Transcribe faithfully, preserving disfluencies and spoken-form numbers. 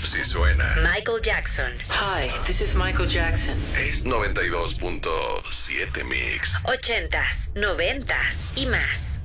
Si suena. Michael Jackson. Hi, this is Michael Jackson. Es noventa y dos punto siete Mix. Ochentas, noventas y más.